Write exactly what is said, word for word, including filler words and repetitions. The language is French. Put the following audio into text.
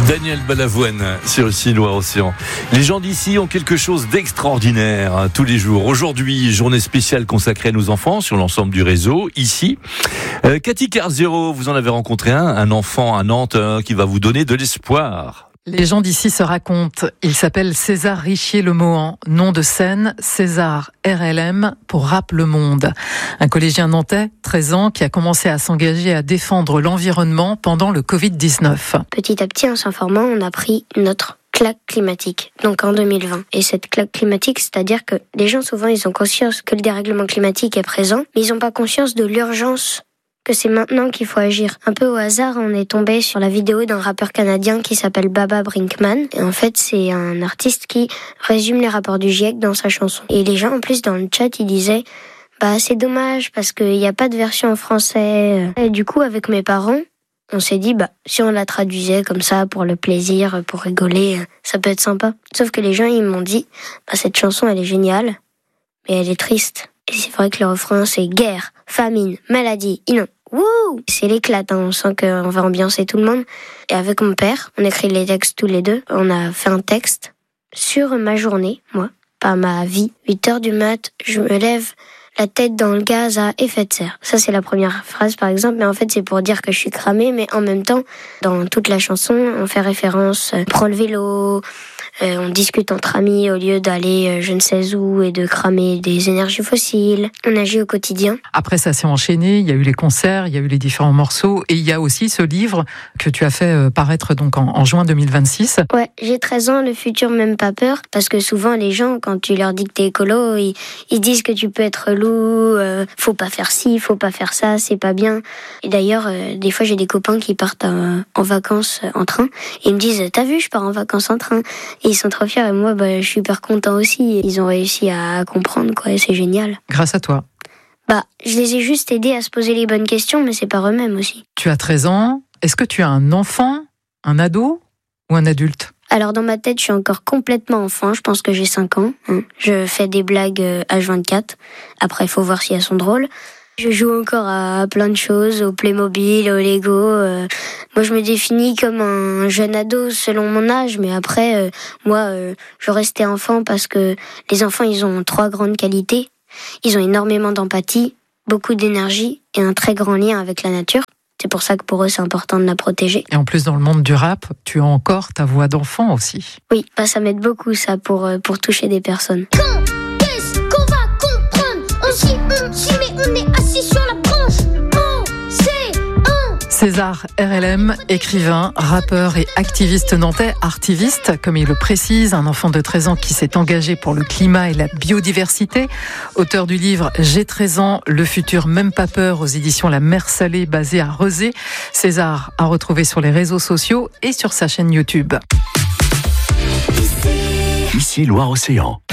Daniel Balavoine sur ici Loire-Océan. Les gens d'ici ont quelque chose d'extraordinaire hein, tous les jours. Aujourd'hui, journée spéciale consacrée à nos enfants sur l'ensemble du réseau. Ici, euh, Cathy Carzero, vous en avez rencontré un, un enfant à Nantes euh, qui va vous donner de l'espoir. Les gens d'ici se racontent. Il s'appelle César Richier-Le-Mohan. Nom de scène, César R L M pour Rap Le Monde. Un collégien nantais, treize ans, qui a commencé à s'engager à défendre l'environnement pendant le covid dix-neuf. Petit à petit, en s'informant, on a pris notre claque climatique, donc en deux mille vingt. Et cette claque climatique, c'est-à-dire que les gens, souvent, ils ont conscience que le dérèglement climatique est présent, mais ils n'ont pas conscience de l'urgence que c'est maintenant qu'il faut agir. Un peu au hasard, on est tombé sur la vidéo d'un rappeur canadien qui s'appelle Baba Brinkman. Et en fait, c'est un artiste qui résume les rapports du GIEC dans sa chanson. Et les gens, en plus, dans le chat, ils disaient « Bah, c'est dommage parce qu'il n'y a pas de version en français. » Et du coup, avec mes parents, on s'est dit, bah, si on la traduisait comme ça, pour le plaisir, pour rigoler, ça peut être sympa. Sauf que les gens, ils m'ont dit, bah, cette chanson, elle est géniale, mais elle est triste. Et c'est vrai que le refrain, c'est guerre, famine, maladie, inondation. Wouh, c'est l'éclate, hein. On sent qu'on va ambiancer tout le monde. Et avec mon père, on écrit les textes tous les deux. On a fait un texte sur ma journée, moi, pas ma vie. huit heures du mat, je me lève la tête dans le gaz à effet de serre. Ça, c'est la première phrase, par exemple. Mais en fait, c'est pour dire que je suis cramée. Mais en même temps, dans toute la chanson, on fait référence, on prend le vélo, Euh, on discute entre amis au lieu d'aller euh, je ne sais où et de cramer des énergies fossiles. On agit au quotidien. Après, ça s'est enchaîné. Il y a eu les concerts, il y a eu les différents morceaux. Et il y a aussi ce livre que tu as fait euh, paraître donc en, en juin deux mille vingt-six. Ouais, j'ai treize ans, le futur même pas peur. Parce que souvent, les gens, quand tu leur dis que t'es écolo, ils, ils disent que tu peux être loup, euh, faut pas faire ci, faut pas faire ça, c'est pas bien. Et d'ailleurs, euh, des fois, j'ai des copains qui partent euh, en vacances euh, en train. Et ils me disent, t'as vu, je pars en vacances en train. Et ils sont trop fiers et moi bah, je suis hyper content aussi. Ils ont réussi à comprendre quoi et c'est génial. Grâce à toi. Bah, je les ai juste aidés à se poser les bonnes questions, mais c'est par eux-mêmes aussi. Tu as treize ans. Est-ce que tu as un enfant, un ado ou un adulte ? Alors dans ma tête, je suis encore complètement enfant. Je pense que j'ai cinq ans. Hein. Je fais des blagues H vingt-quatre. Après, il faut voir si elles sont drôles. Je joue encore à plein de choses, au Playmobil, au Lego. Euh, moi, je me définis comme un jeune ado selon mon âge, mais après, euh, moi, euh, je restais enfant parce que les enfants, ils ont trois grandes qualités. Ils ont énormément d'empathie, beaucoup d'énergie et un très grand lien avec la nature. C'est pour ça que pour eux, c'est important de la protéger. Et en plus, dans le monde du rap, tu as encore ta voix d'enfant aussi. Oui, bah, ça m'aide beaucoup, ça, pour, pour toucher des personnes. Quand est-ce qu'on va comprendre? On s'y, on s'y met, on est assis sur la branche. Oh, c'est un. César R L M, écrivain, rappeur et activiste nantais, artiviste, comme il le précise, un enfant de treize ans qui s'est engagé pour le climat et la biodiversité, auteur du livre J'ai treize ans, le futur même pas peur aux éditions La Mer Salée basée à Rezé. César a retrouvé sur les réseaux sociaux et sur sa chaîne YouTube. Ici Loire-Océan.